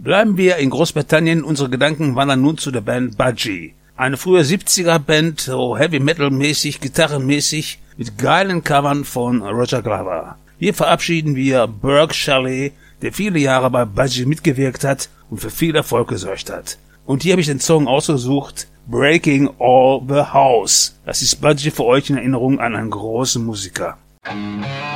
Bleiben wir in Großbritannien, unsere Gedanken wandern nun zu der Band Budgie. Eine frühe 70er-Band, so Heavy-Metal-mäßig, gitarrenmäßig, mit geilen Covern von Roger Glover. Hier verabschieden wir Burke Shelley, der viele Jahre bei Budgie mitgewirkt hat und für viel Erfolg gesorgt hat. Und hier habe ich den Song ausgesucht, Breaking All the House. Das ist Budgie für euch in Erinnerung an einen großen Musiker.